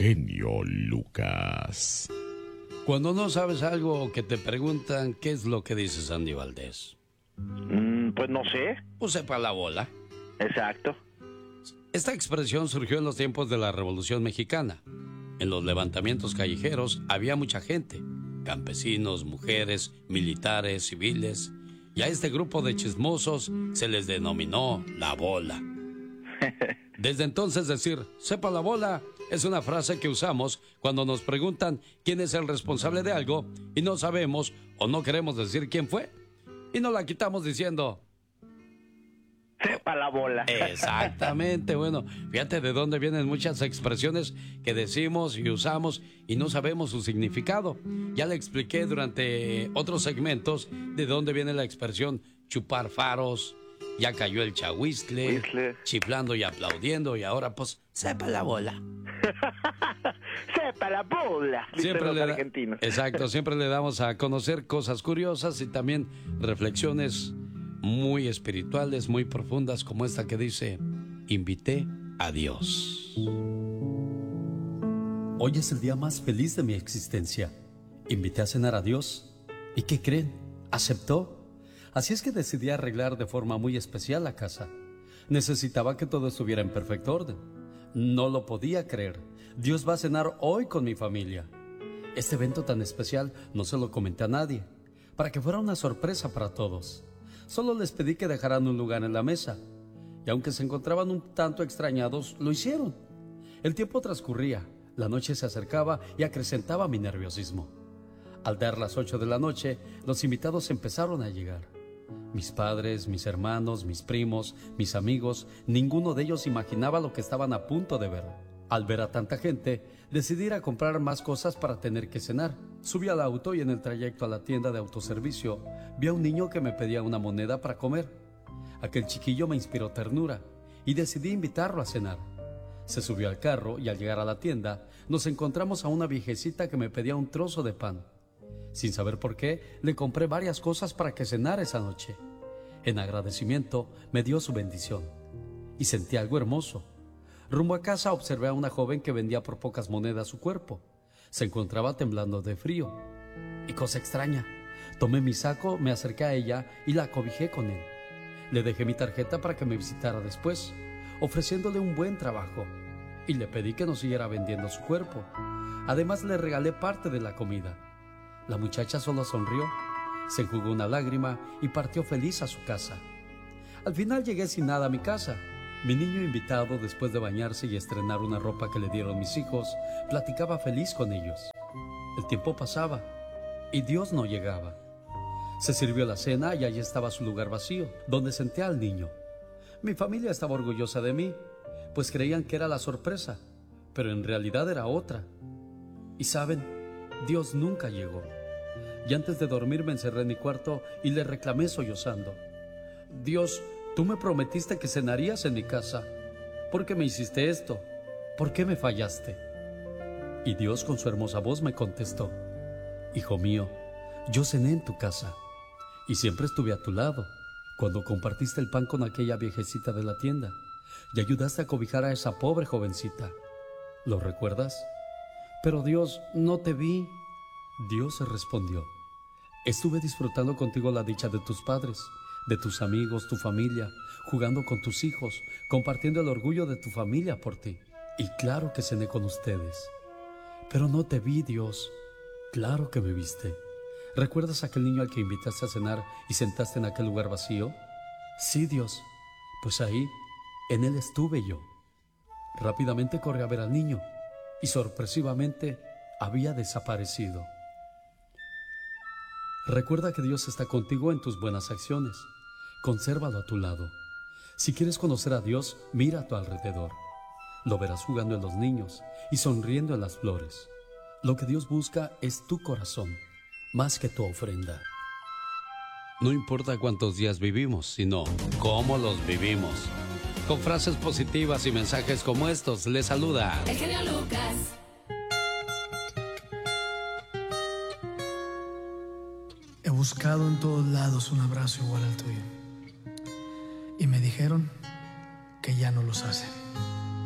genio Lucas. Cuando no sabes algo o que te preguntan, ¿qué es lo que dices, Andy Valdés? Pues no sé. Pues sepa la bola. Exacto. Esta expresión surgió en los tiempos de la Revolución Mexicana. En los levantamientos callejeros había mucha gente, campesinos, mujeres, militares, civiles, y a este grupo de chismosos se les denominó la bola. Desde entonces decir, sepa la bola, es una frase que usamos cuando nos preguntan quién es el responsable de algo y no sabemos o no queremos decir quién fue. Y nos la quitamos diciendo, sepa la bola. Exactamente, bueno, fíjate de dónde vienen muchas expresiones que decimos y usamos y no sabemos su significado. Ya le expliqué durante otros segmentos de dónde viene la expresión chupar faros, ya cayó el chahuizcle, chiflando y aplaudiendo, y ahora pues, sepa la bola. Sepa la bola. Siempre los argentinos. Exacto, siempre le damos a conocer cosas curiosas y también reflexiones muy espirituales, muy profundas, como esta que dice, invité a Dios. Hoy es el día más feliz de mi existencia. Invité a cenar a Dios. ¿Y qué creen? ¿Aceptó? Así es que decidí arreglar de forma muy especial la casa. Necesitaba que todo estuviera en perfecto orden. No lo podía creer. Dios va a cenar hoy con mi familia. Este evento tan especial no se lo comenté a nadie, para que fuera una sorpresa para todos. Solo les pedí que dejaran un lugar en la mesa, y aunque se encontraban un tanto extrañados, lo hicieron. El tiempo transcurría, la noche se acercaba y acrecentaba mi nerviosismo. Al dar las 8 de la noche, los invitados empezaron a llegar. Mis padres, mis hermanos, mis primos, mis amigos, ninguno de ellos imaginaba lo que estaban a punto de ver. Al ver a tanta gente, decidí ir a comprar más cosas para tener que cenar. Subí al auto y en el trayecto a la tienda de autoservicio, vi a un niño que me pedía una moneda para comer. Aquel chiquillo me inspiró ternura y decidí invitarlo a cenar. Se subió al carro y al llegar a la tienda, nos encontramos a una viejecita que me pedía un trozo de pan. Sin saber por qué, le compré varias cosas para que cenara esa noche. En agradecimiento, me dio su bendición. Y sentí algo hermoso. Rumbo a casa observé a una joven que vendía por pocas monedas su cuerpo. Se encontraba temblando de frío. Y cosa extraña, tomé mi saco, me acerqué a ella y la acobijé con él. Le dejé mi tarjeta para que me visitara después, ofreciéndole un buen trabajo. Y le pedí que no siguiera vendiendo su cuerpo. Además le regalé parte de la comida. La muchacha solo sonrió, se enjugó una lágrima y partió feliz a su casa. Al final llegué sin nada a mi casa. Mi niño invitado, después de bañarse y estrenar una ropa que le dieron mis hijos, platicaba feliz con ellos. El tiempo pasaba y Dios no llegaba. Se sirvió la cena y allí estaba su lugar vacío, donde senté al niño. Mi familia estaba orgullosa de mí, pues creían que era la sorpresa, pero en realidad era otra. Y saben, Dios nunca llegó. Y antes de dormir me encerré en mi cuarto y le reclamé sollozando. Dios, tú me prometiste que cenarías en mi casa. ¿Por qué me hiciste esto? ¿Por qué me fallaste? Y Dios con su hermosa voz me contestó. Hijo mío, yo cené en tu casa y siempre estuve a tu lado cuando compartiste el pan con aquella viejecita de la tienda y ayudaste a cobijar a esa pobre jovencita. ¿Lo recuerdas? Pero Dios, no te vi. Dios respondió, estuve disfrutando contigo la dicha de tus padres, de tus amigos, tu familia, jugando con tus hijos, compartiendo el orgullo de tu familia por ti. Y claro que cené con ustedes. Pero no te vi, Dios. Claro que me viste. ¿Recuerdas aquel niño al que invitaste a cenar y sentaste en aquel lugar vacío? Sí, Dios. Pues ahí, en él estuve yo. Rápidamente corrí a ver al niño y sorpresivamente había desaparecido. Recuerda que Dios está contigo en tus buenas acciones. Consérvalo a tu lado. Si quieres conocer a Dios, mira a tu alrededor. Lo verás jugando en los niños y sonriendo en las flores. Lo que Dios busca es tu corazón, más que tu ofrenda. No importa cuántos días vivimos, sino cómo los vivimos. Con frases positivas y mensajes como estos, les saluda el genio Lucas. He buscado en todos lados un abrazo igual al tuyo. Y me dijeron que ya no los hacen.